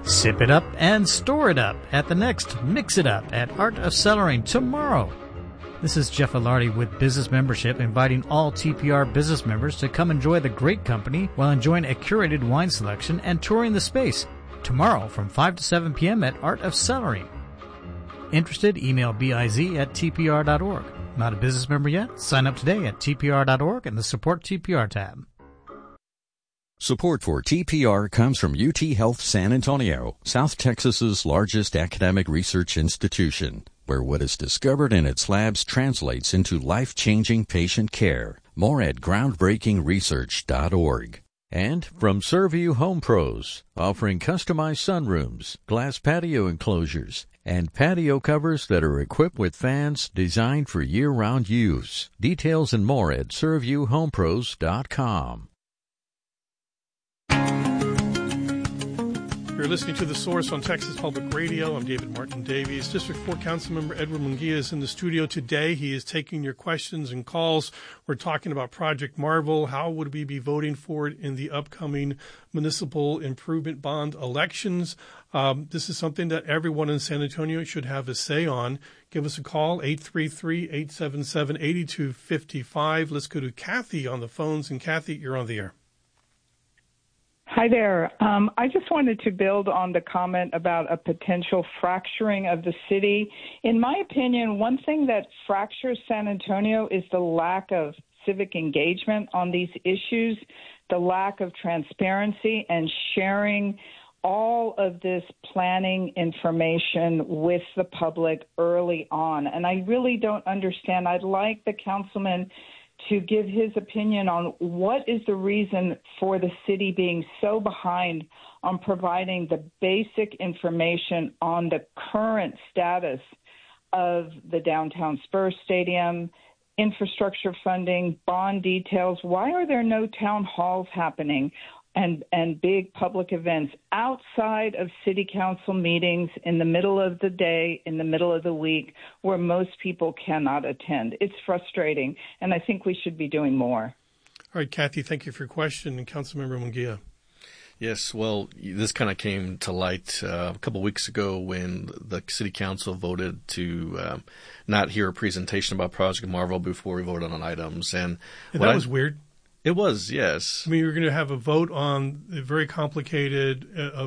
Sip it up and store it up at the next Mix It Up at Art of Cellaring tomorrow. This is Jeff Alardi with Business Membership, inviting all TPR business members to come enjoy the great company while enjoying a curated wine selection and touring the space tomorrow from 5 to 7 p.m. at Art of Cellaring. Interested? Email biz@tpr.org. Not a business member yet? Sign up today at tpr.org in the Support TPR tab. Support for TPR comes from UT Health San Antonio, South Texas's largest academic research institution, where what is discovered in its labs translates into life-changing patient care. More at groundbreakingresearch.org. And from Surview Home Pros, offering customized sunrooms, glass patio enclosures, and patio covers that are equipped with fans designed for year-round use. Details and more at SurviewHomePros.com. You're listening to The Source on Texas Public Radio. I'm David Martin Davies. District 4 Councilmember Edward Munguia is in the studio today. He is taking your questions and calls. We're talking about Project Marvel. How would we be voting for it in the upcoming municipal improvement bond elections? This is something that everyone in San Antonio should have a say on. Give us a call, 833-877-8255. Let's go to Kathy on the phones. And Kathy, you're on the air. Hi there. I just wanted to build on the comment about a potential fracturing of the city. In my opinion, one thing that fractures San Antonio is the lack of civic engagement on these issues, the lack of transparency and sharing all of this planning information with the public early on. And I really don't understand. I'd like the councilman to give his opinion on what is the reason for the city being so behind on providing the basic information on the current status of the downtown Spurs Stadium, infrastructure funding, bond details. Why are there no town halls happening and big public events outside of city council meetings in the middle of the day, in the middle of the week, where most people cannot attend? It's frustrating, and I think we should be doing more. All right, Kathy, thank you for your question. And Councilmember Munguia. Yes, well, this kind of came to light a couple of weeks ago when the city council voted to not hear a presentation about Project Marvel before we voted on items. And that was weird. It was, yes. I mean, you're going to have a vote on a very complicated,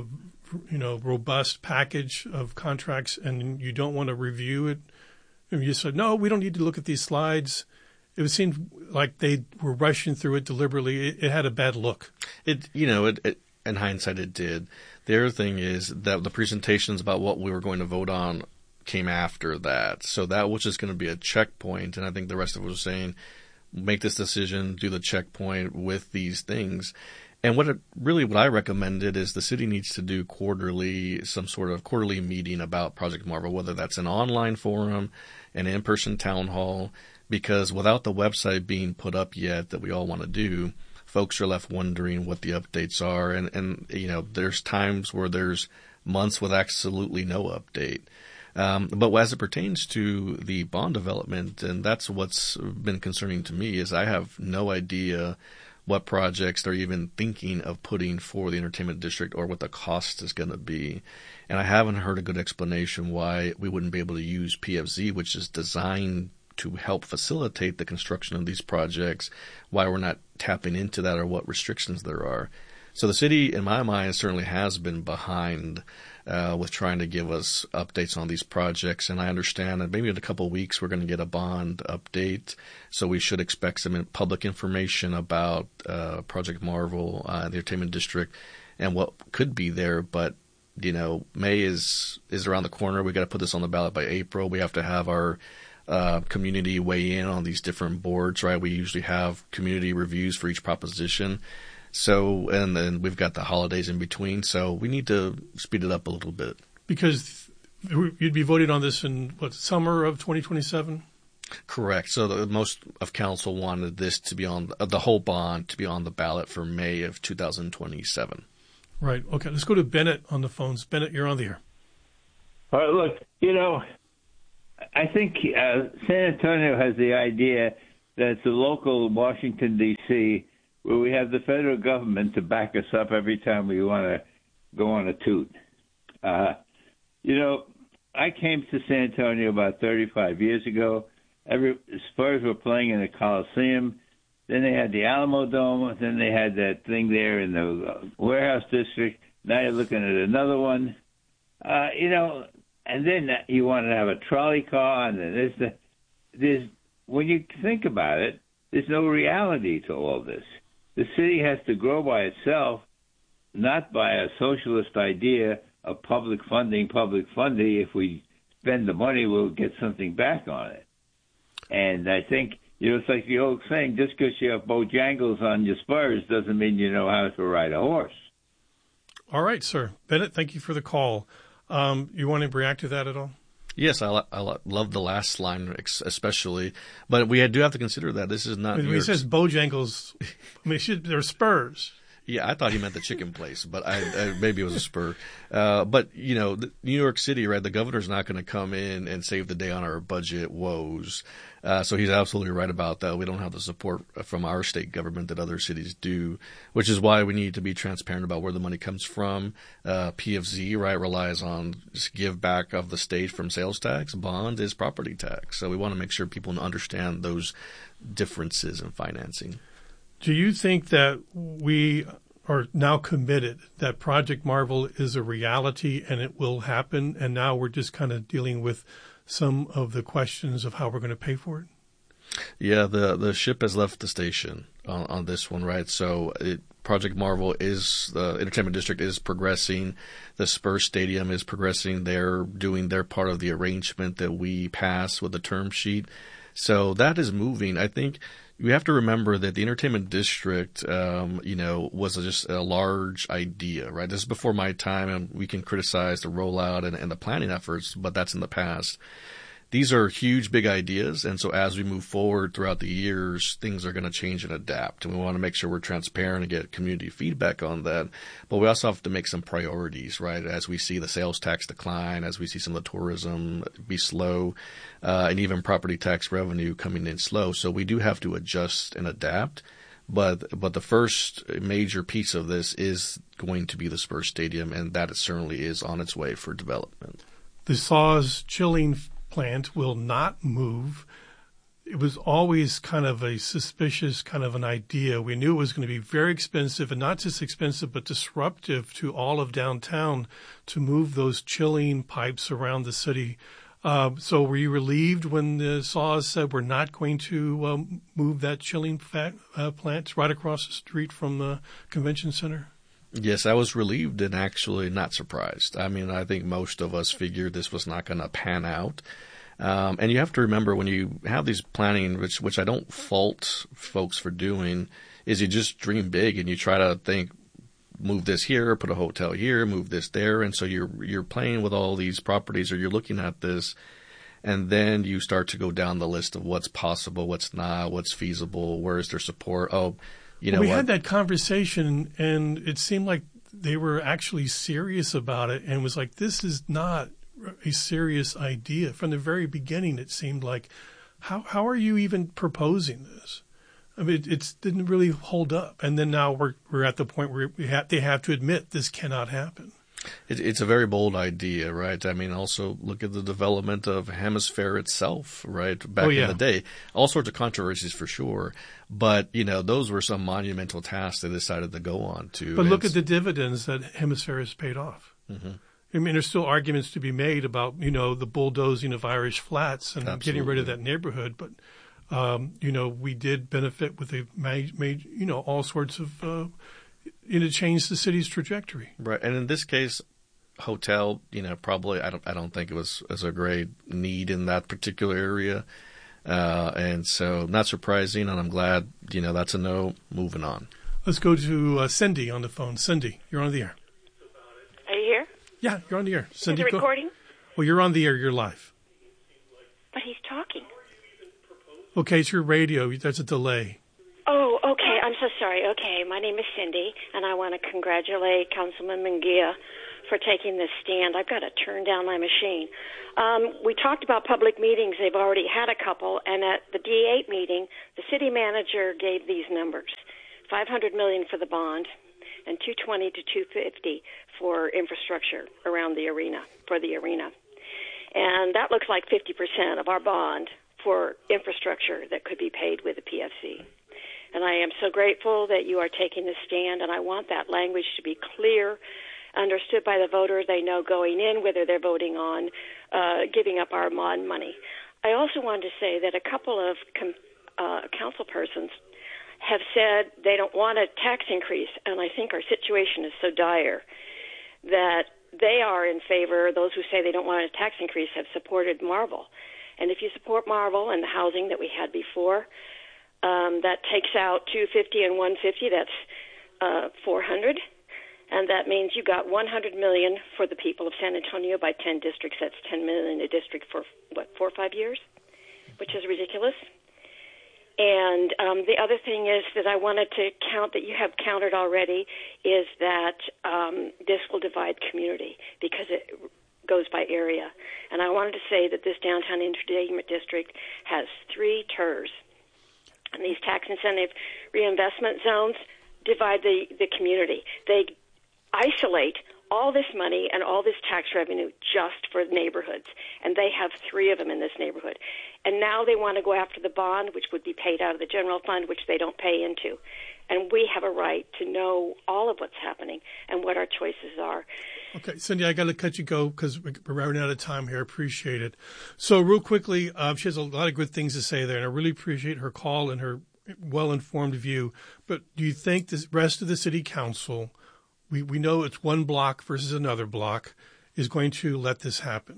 robust package of contracts, and you don't want to review it. And you said, no, we don't need to look at these slides. It seemed like they were rushing through it deliberately. It had a bad look. In hindsight, it did. The other thing is that the presentations about what we were going to vote on came after that. So that was just going to be a checkpoint, and I think the rest of it was saying, make this decision, do the checkpoint with these things. And what I recommended is the city needs to do some sort of quarterly meeting about Project Marvel, whether that's an online forum, an in-person town hall, because without the website being put up yet that we all want to do, folks are left wondering what the updates are. And there's times where there's months with absolutely no update. But as it pertains to the bond development, and that's what's been concerning to me, is I have no idea what projects they're even thinking of putting for the entertainment district or what the cost is going to be. And I haven't heard a good explanation why we wouldn't be able to use PFZ, which is designed to help facilitate the construction of these projects, why we're not tapping into that or what restrictions there are. So the city, in my mind, certainly has been behind with trying to give us updates on these projects. And I understand that maybe in a couple of weeks we're going to get a bond update. So we should expect some public information about Project Marvel, the Entertainment District, and what could be there. But, May is around the corner. We got to put this on the ballot by April. We have to have our community weigh in on these different boards, right? We usually have community reviews for each proposition. So, and then we've got the holidays in between, so we need to speed it up a little bit. Because you'd be voting on this in, summer of 2027? Correct. So most of council wanted this to be on, the whole bond to be on the ballot for May of 2027. Right. Okay, let's go to Bennett on the phones. Bennett, you're on the air. Look, I think San Antonio has the idea that it's a local Washington, D.C., where we have the federal government to back us up every time we want to go on a toot. I came to San Antonio about 35 years ago. Spurs were playing in the Coliseum. Then they had the Alamo Dome. Then they had that thing there in the warehouse district. Now you're looking at another one. And then you want to have a trolley car. And then there's when you think about it, there's no reality to all this. The city has to grow by itself, not by a socialist idea of public funding. If we spend the money, we'll get something back on it. And I think, it's like the old saying, just because you have Bojangles on your spurs doesn't mean you know how to ride a horse. All right, sir. Bennett, thank you for the call. You want to react to that at all? Yes, I love the last line especially, but we do have to consider that this is not. When he says Bojangles, they're Spurs. Yeah, I thought he meant the chicken place, but maybe it was a Spur. But, New York City, right, the governor's not going to come in and save the day on our budget woes. So he's absolutely right about that. We don't have the support from our state government that other cities do, which is why we need to be transparent about where the money comes from. PFZ, right, relies on give back of the state from sales tax. Bond is property tax. So we want to make sure people understand those differences in financing. Do you think that we are now committed that Project Marvel is a reality and it will happen, and now we're just kind of dealing with some of the questions of how we're going to pay for it? Yeah, the ship has left the station on this one, right? So Project Marvel the Entertainment District is progressing. The Spurs Stadium is progressing. They're doing their part of the arrangement that we passed with the term sheet. So that is moving. I think we have to remember that the Entertainment District, was just a large idea, right? This is before my time, and we can criticize the rollout and the planning efforts, but that's in the past. These are huge, big ideas, and so as we move forward throughout the years, things are going to change and adapt, and we want to make sure we're transparent and get community feedback on that. But we also have to make some priorities, right? As we see the sales tax decline, as we see some of the tourism be slow, and even property tax revenue coming in slow. So we do have to adjust and adapt. But the first major piece of this is going to be the Spurs Stadium, and that it certainly is on its way for development. The SAWS chilling plant will not move. It was always kind of a suspicious kind of an idea. We knew it was going to be very expensive, and not just expensive, but disruptive to all of downtown to move those chilling pipes around the city. So were you relieved when the SAWS said we're not going to move that chilling plant right across the street from the convention center? Yes, I was relieved and actually not surprised. I mean, I think most of us figured this was not going to pan out. And you have to remember when you have these planning, which I don't fault folks for doing, is you just dream big and you try to think, move this here, put a hotel here, move this there. And so you're playing with all these properties, or you're looking at this, and then you start to go down the list of what's possible, what's not, what's feasible, where is their support. We had that conversation, and it seemed like they were actually serious about it, and was like, this is not a serious idea. From the very beginning, it seemed like, how are you even proposing this? I mean, it didn't really hold up. And then now we're at the point where they have to admit this cannot happen. It's a very bold idea, right? I mean, also look at the development of Hemisphere itself, right? Back in the day. All sorts of controversies for sure. But, those were some monumental tasks they decided to go on to. But look at the dividends that Hemisphere has paid off. Mm-hmm. I mean, there's still arguments to be made about, the bulldozing of Irish Flats and getting rid of that neighborhood. But, we did benefit with all sorts of to change the city's trajectory. Right. And in this case, hotel, probably I don't think it was as a great need in that particular area. And so not surprising, and I'm glad, that's a no. Moving on. Let's go to Cindy on the phone. Cindy, you're on the air. Are you here? Yeah, you're on the air. Cindy, is it recording? Well, you're on the air. You're live. But he's talking. Okay, it's your radio. There's a delay. Oh, okay. I'm so sorry. Okay, my name is Cindy, and I want to congratulate Councilman Munguia for taking this stand. I've got to turn down my machine. We talked about public meetings. They've already had a couple, and at the D8 meeting, the city manager gave these numbers: $500 million for the bond, and $220 to $250 for infrastructure around the arena, for the arena. And that looks like 50% of our bond for infrastructure that could be paid with the PFC. And I am so grateful that you are taking this stand, and I want that language to be clear, understood by the voters. They know going in whether they're voting on giving up our bond money. I also wanted to say that a couple of council persons have said they don't want a tax increase, and I think our situation is so dire that they are in favor. Those who say they don't want a tax increase have supported Marvel. And if you support Marvel and the housing that we had before, that takes out $250 and $150. That's $400, and that means you got $100 million for the people of San Antonio by 10 districts. That's $10 million a district for 4 or 5 years, which is ridiculous. And the other thing is that I wanted to count that you have countered already is that this will divide community because it goes by area. And I wanted to say that this downtown entertainment district has 3 TERs. And these tax incentive reinvestment zones divide the community. They isolate all this money and all this tax revenue just for neighborhoods. And they have 3 of them in this neighborhood. And now they want to go after the bond, which would be paid out of the general fund, which they don't pay into. And we have a right to know all of what's happening and what our choices are. Okay, Cindy, I got to cut you go because we're running out of time here. Appreciate it. So real quickly, she has a lot of good things to say there, and I really appreciate her call and her well-informed view. But do you think the rest of the city council, we know it's one block versus another block, is going to let this happen?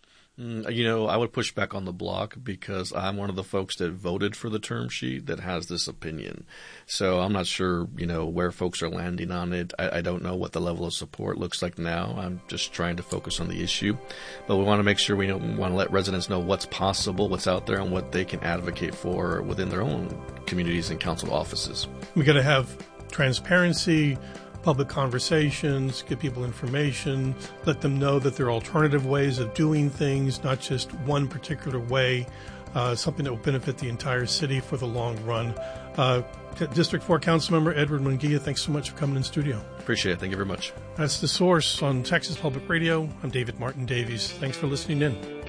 I would push back on the block because I'm one of the folks that voted for the term sheet that has this opinion. So I'm not sure, where folks are landing on it. I don't know what the level of support looks like now. I'm just trying to focus on the issue. But we want to make sure we want to let residents know what's possible, what's out there, and what they can advocate for within their own communities and council offices. We got to have transparency, public conversations, give people information, let them know that there are alternative ways of doing things, not just one particular way, something that will benefit the entire city for the long run. District 4 Councilmember Edward Munguia, thanks so much for coming in studio. Appreciate it. Thank you very much. That's The Source on Texas Public Radio. I'm David Martin Davies. Thanks for listening in.